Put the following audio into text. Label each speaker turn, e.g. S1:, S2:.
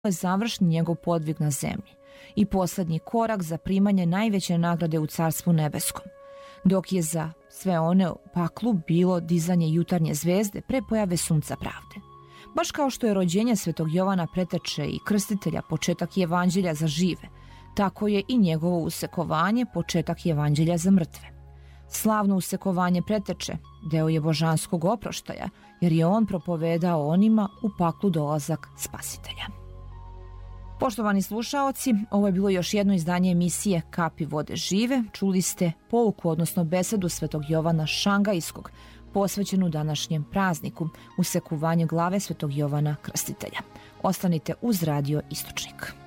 S1: je završni njegov podvig na zemlji i poslednji korak za primanje najveće nagrade u Carstvu nebeskom, dok je za sve one u paklu bilo dizanje jutarnje zvezde pre pojave sunca pravde. Baš kao što je rođenje svetog Jovana Preteče i Krstitelja početak evanđelja za žive, tako je i njegovo usekovanje početak evanđelja za mrtve. Slavno usekovanje Preteče deo je božanskog oproštaja, jer je on propovedao onima u paklu dolazak Spasitelja. Poštovani slušaoci, ovo je bilo još jedno izdanje emisije Kapi vode žive. Čuli ste pouku, odnosno besedu svetog Jovana Šangajskog, posvećenu današnjem prazniku, usekovanju glave svetog Jovana Krstitelja. Ostanite uz Radio Istočnik.